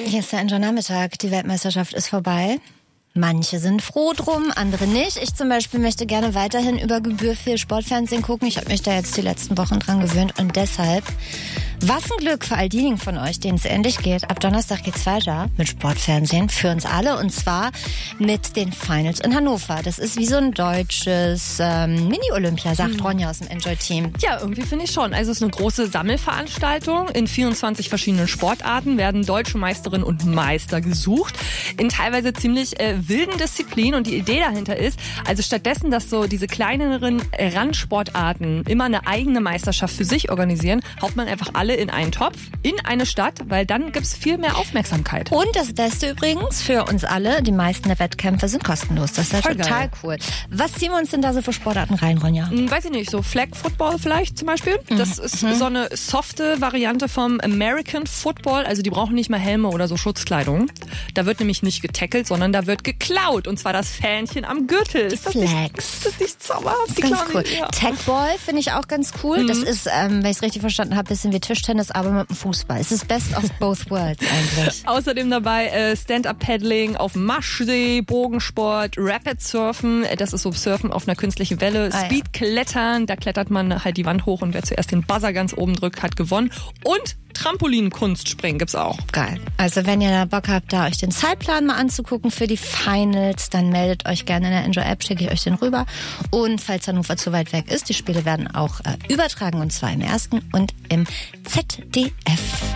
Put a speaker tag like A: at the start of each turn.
A: Hier ist der Enjoy-Nachmittag. Die Weltmeisterschaft ist vorbei. Manche sind froh drum, andere nicht. Ich zum Beispiel möchte gerne weiterhin über Gebühr viel Sportfernsehen gucken. Ich habe mich da jetzt die letzten Wochen dran gewöhnt und deshalb, was ein Glück für all diejenigen von euch, denen es ähnlich geht. Ab Donnerstag geht's weiter mit Sportfernsehen für uns alle und zwar mit den Finals in Hannover. Das ist wie so ein deutsches Mini-Olympia, sagt Ronja aus dem Enjoy-Team.
B: Ja, irgendwie finde ich schon. Also es ist eine große Sammelveranstaltung. In 24 verschiedenen Sportarten werden deutsche Meisterinnen und Meister gesucht. In teilweise ziemlich wilden Disziplinen. Und die Idee dahinter ist, also stattdessen, dass so diese kleineren Randsportarten immer eine eigene Meisterschaft für sich organisieren, haut man einfach alle in einen Topf, in eine Stadt, weil dann gibt's viel mehr Aufmerksamkeit.
A: Und das Beste übrigens für uns alle, die meisten der Wettkämpfe sind kostenlos. Das ist ja total cool. Was ziehen wir uns denn da so für Sportarten rein, Ronja?
B: Weiß ich nicht, so Flag Football vielleicht zum Beispiel. Das ist so eine softe Variante vom American Football. Also die brauchen nicht mehr Helme oder so Schutzkleidung. Da wird nämlich nicht getackelt, sondern da wird geklaut. Und zwar das Fähnchen am Gürtel.
A: Die Flags.
B: Das ist nicht zauberhaft.
A: Ganz cool. Ja. Tagball finde ich auch ganz cool. Das ist, wenn ich es richtig verstanden habe, ein bisschen wie Tischtennis, aber mit dem Fußball. Es ist best of both worlds eigentlich.
B: Außerdem dabei Stand-Up-Paddling auf Maschsee, Bogensport, Rapid-Surfen. Das ist so Surfen auf einer künstlichen Welle. Speed-Klettern. Da klettert man halt die Wand hoch und wer zuerst den Buzzer ganz oben drückt, hat gewonnen. Und Trampolin-Kunstspringen gibt's auch.
A: Geil. Also wenn ihr da Bock habt, da euch den Zeitplan mal anzugucken für die Finals, dann meldet euch gerne in der Enjoy-App, schicke ich euch den rüber. Und falls Hannover zu weit weg ist, die Spiele werden auch übertragen und zwar im 1. und im ZDF.